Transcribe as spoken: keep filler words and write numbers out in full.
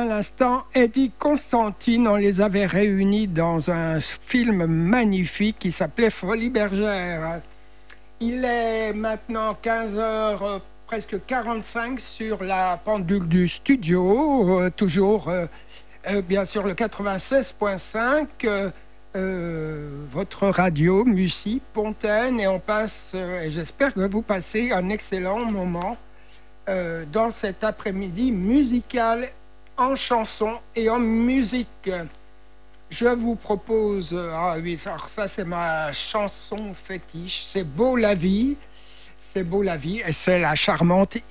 à l'instant Eddie Constantine. On les avait réunis dans un film magnifique qui s'appelait Folie Bergère. Il est maintenant quinze heures, presque quarante-cinq sur la pendule du studio, euh, toujours euh, euh, bien sûr le quatre-vingt-seize point cinq, euh, euh, votre radio, Mussy, Pontaine, et on passe, euh, et j'espère que vous passez un excellent moment euh, dans cet après-midi musical en chanson et en musique. Je vous propose, ah oui, alors ça c'est ma chanson fétiche, c'est Beau la vie, c'est Beau la vie, et c'est la charmante